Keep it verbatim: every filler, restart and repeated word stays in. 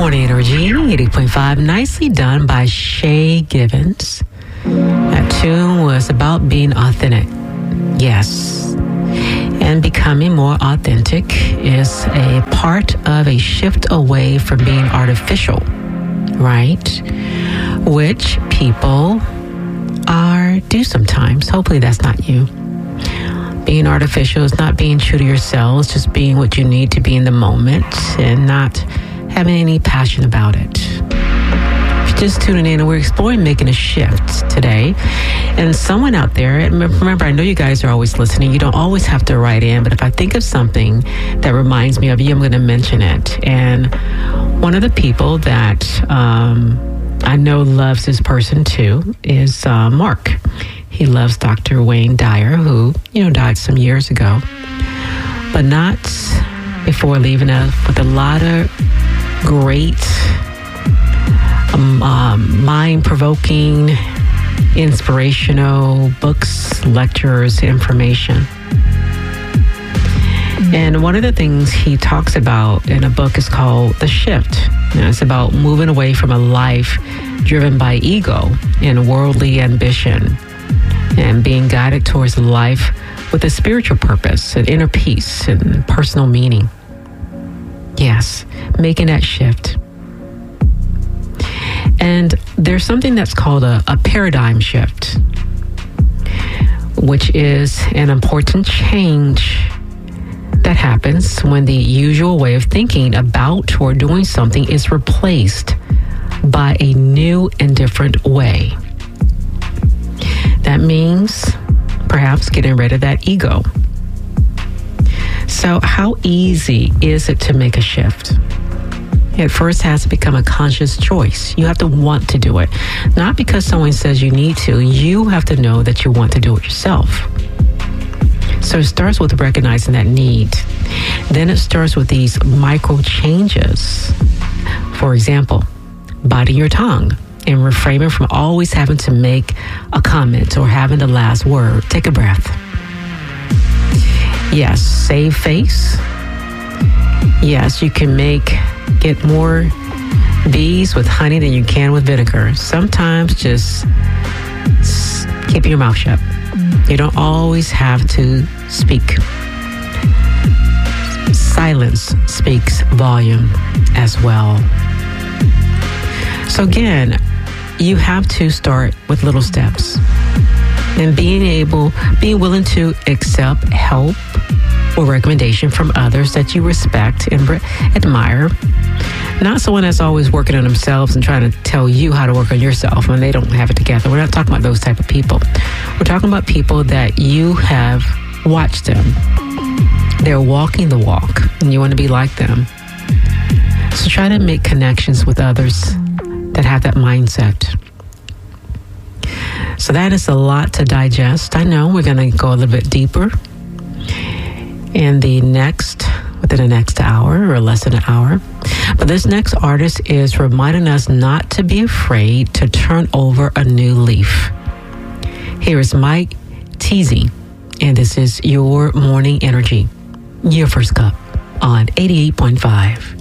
Morning Energy, eighty point five. Nicely done by Shay Givens. That tune was about being authentic. Yes. And becoming more authentic is a part of a shift away from being artificial, right? Which people are do sometimes. Hopefully that's not you. Being artificial is not being true to yourselves, just being what you need to be in the moment and not having any passion about it. If you're just tuning in, and we're exploring making a shift today. And someone out there, and remember, I know you guys are always listening. You don't always have to write in, but if I think of something that reminds me of you, I'm going to mention it. And one of the people that um, I know loves this person too is uh, Mark. He loves Doctor Wayne Dyer, who, you know, died some years ago, but not before leaving us with a lot of great, um, um, mind-provoking, inspirational books, lectures, information. And one of the things he talks about in a book is called The Shift. You know, it's about moving away from a life driven by ego and worldly ambition and being guided towards a life with a spiritual purpose, an inner peace, and personal meaning. Yes, making that shift. And there's something that's called a, a paradigm shift, which is an important change that happens when the usual way of thinking about or doing something is replaced by a new and different way. That means perhaps getting rid of that ego. So how easy is it to make a shift? It first has to become a conscious choice. You have to want to do it. Not because someone says you need to. You have to know that you want to do it yourself. So it starts with recognizing that need. Then it starts with these micro changes. For example, biting your tongue and refraining from always having to make a comment or having the last word. Take a breath. Yes, save face. Yes, you can make, get more bees with honey than you can with vinegar. Sometimes just keep your mouth shut. You don't always have to speak. Silence speaks volume as well. So again, you have to start with little steps and being able, being willing to accept help or recommendation from others that you respect and re- admire. Not someone that's always working on themselves and trying to tell you how to work on yourself when they don't have it together. We're not talking about those type of people. We're talking about people that you have watched them. They're walking the walk and you want to be like them. So try to make connections with others that have that mindset. So that is a lot to digest. I know we're going to go a little bit deeper in the next, within the next hour or less than an hour. But this next artist is reminding us not to be afraid to turn over a new leaf. Here is Mike Teasy, and this is Your Morning Energy, your first cup on eighty-eight point five.